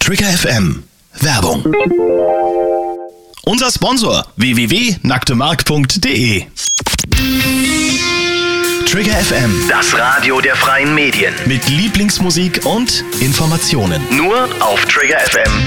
Trigger FM Werbung. Unser Sponsor www.nacktemark.de. Trigger FM, Das Radio der freien Medien. mit Lieblingsmusik und Informationen. Nur auf Trigger FM.